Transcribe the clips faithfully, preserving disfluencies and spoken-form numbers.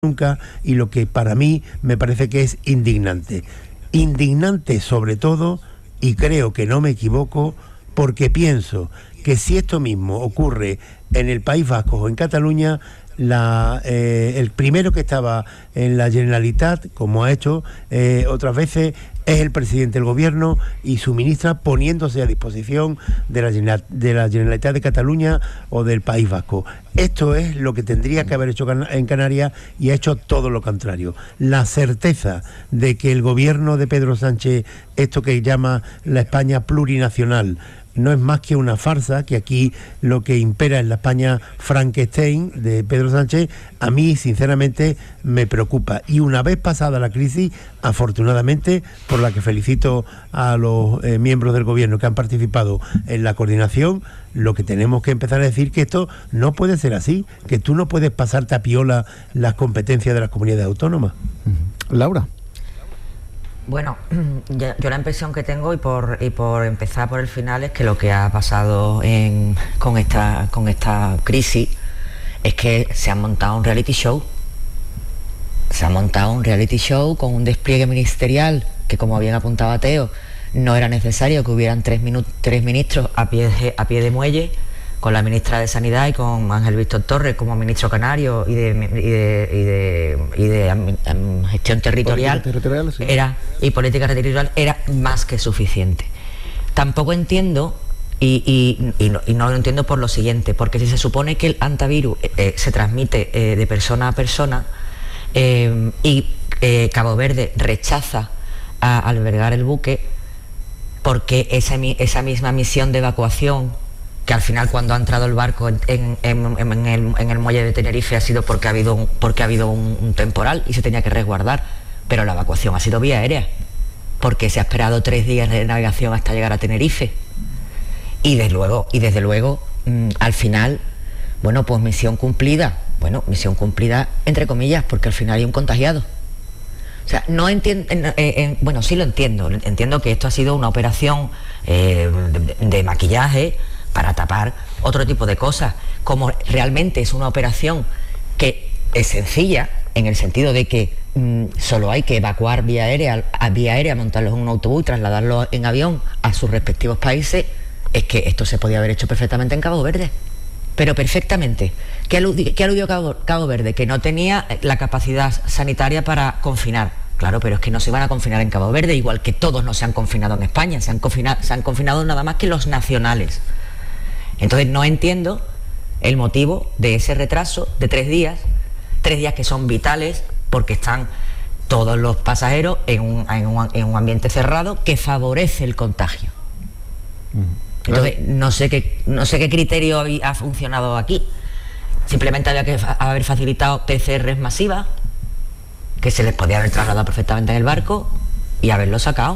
nunca, y lo que para mí me parece que es indignante. Indignante sobre todo, y creo que no me equivoco, porque pienso que si esto mismo ocurre en el País Vasco o en Cataluña, la, eh, el primero que estaba en la Generalitat, como ha hecho eh, otras veces, es el presidente del gobierno y su ministra poniéndose a disposición de la, de la Generalitat de Cataluña o del País Vasco. Esto es lo que tendría que haber hecho en Canarias y ha hecho todo lo contrario. La certeza de que el gobierno de Pedro Sánchez, esto que llama la España plurinacional, no es más que una farsa, que aquí lo que impera es la España Frankenstein de Pedro Sánchez, a mí sinceramente me preocupa. Y una vez pasada la crisis, afortunadamente, por la que felicito a los eh, miembros del gobierno que han participado en la coordinación, lo que tenemos que empezar a decir que esto no puede ser así, que tú no puedes pasarte a piola las competencias de las comunidades autónomas. Uh-huh. Laura. Bueno, yo, yo la impresión que tengo, y por y por empezar por el final, es que lo que ha pasado en, con esta con esta crisis es que se ha montado un reality show. Se ha montado un reality show con un despliegue ministerial que, como bien apuntaba Teo, no era necesario que hubieran tres, minu- tres ministros a pie de, a pie de muelle, con la ministra de Sanidad y con Ángel Víctor Torres como ministro canario y de, y de, y de, y de am, am, gestión territorial, territorial sí. era, y política territorial era más que suficiente. Tampoco entiendo, y, y, y, no, y no lo entiendo por lo siguiente, porque si se supone que el hantavirus eh, se transmite eh, de persona a persona eh, y eh, Cabo Verde rechaza a albergar el buque, porque esa, esa misma misión de evacuación, que al final cuando ha entrado el barco en, en, en, en, el, en el muelle de Tenerife ha sido porque ha habido, un, porque ha habido un, un temporal y se tenía que resguardar, pero la evacuación ha sido vía aérea, porque se ha esperado tres días de navegación hasta llegar a Tenerife. Y desde luego, y desde luego mmm, al final, bueno, pues misión cumplida, bueno, misión cumplida entre comillas, porque al final hay un contagiado. O sea, no entiendo, eh, eh, bueno, sí lo entiendo, entiendo que esto ha sido una operación eh, de, de maquillaje para tapar otro tipo de cosas, como realmente es una operación que es sencilla, en el sentido de que mmm, solo hay que evacuar vía aérea, a vía aérea, montarlos en un autobús, trasladarlos en avión a sus respectivos países. Es que esto se podía haber hecho perfectamente en Cabo Verde, pero perfectamente. ¿Qué aludió, qué aludió Cabo, Cabo Verde? Que no tenía la capacidad sanitaria para confinar. Claro, pero es que no se van a confinar en Cabo Verde, igual que todos no se han confinado en España, se han confinado, se han confinado nada más que los nacionales. Entonces no entiendo el motivo de ese retraso de tres días, tres días que son vitales porque están todos los pasajeros en un, en un, en un ambiente cerrado que favorece el contagio. Entonces no sé qué, no sé qué criterio ha funcionado aquí. Simplemente había que haber facilitado P C Rs masivas, que se les podía haber trasladado perfectamente en el barco y haberlo sacado.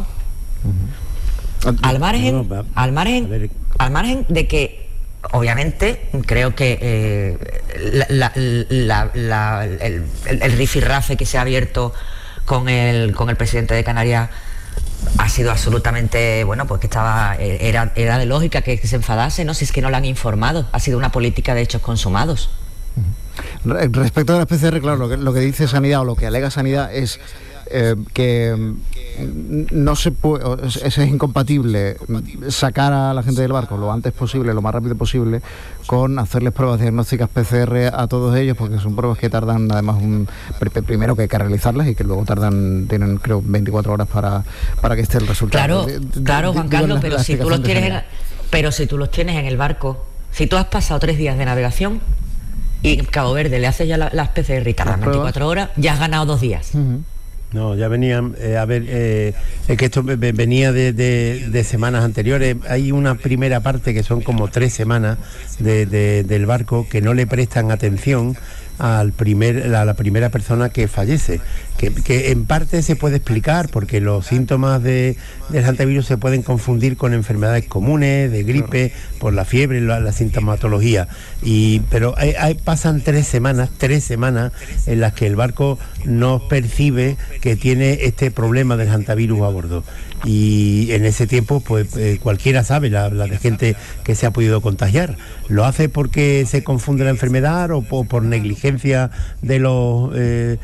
Uh-huh. Al margen, no, va, al margen, al margen de que obviamente creo que eh, la, la, la, la, el, el, el rifirrafe que se ha abierto con el con el presidente de Canarias ha sido absolutamente, bueno, pues que estaba, era, era de lógica que, que se enfadase, ¿no? Si es que no lo han informado, ha sido una política de hechos consumados. Respecto a la P C R, claro, lo que, lo que dice Sanidad o lo que alega Sanidad es eh, que no se puede, es, es incompatible sacar a la gente del barco lo antes posible, lo más rápido posible, con hacerles pruebas diagnósticas P C R a todos ellos, porque son pruebas que tardan además un, primero que hay que realizarlas y que luego tardan, tienen creo veinticuatro horas para, para que esté el resultado. Claro, de, claro, Juan Carlos, pero si tú los tienes en, pero si tú los tienes en el barco, si tú has pasado tres días de navegación y en Cabo Verde le haces ya la, las P C R y tardan veinticuatro horas, ya has ganado dos días. Uh-huh. No, ya venían, eh, a ver, eh, es que esto venía de, de, de semanas anteriores. Hay una primera parte que son como tres semanas de, de, del barco que no le prestan atención al primer, a la primera persona que fallece, que, que en parte se puede explicar porque los síntomas de, del hantavirus se pueden confundir con enfermedades comunes, de gripe, por la fiebre, la, la sintomatología, y, pero hay, hay, pasan tres semanas, tres semanas en las que el barco no percibe que tiene este problema del hantavirus a bordo. Y en ese tiempo pues eh, cualquiera sabe la, la de gente que se ha podido contagiar. ¿Lo hace porque se confunde la enfermedad o por, por negligencia? exigencia de los eh,